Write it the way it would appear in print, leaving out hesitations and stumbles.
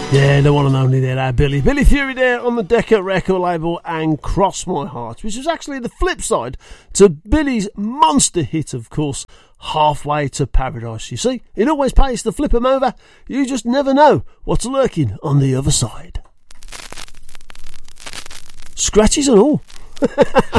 Yeah, the one and only there, Billy. Billy Fury there on the Decca record label and Cross My Heart, which was actually the flip side to Billy's monster hit, of course, Halfway to Paradise. You see, it always pays to flip 'em over. You just never know what's lurking on the other side. Scratches and all.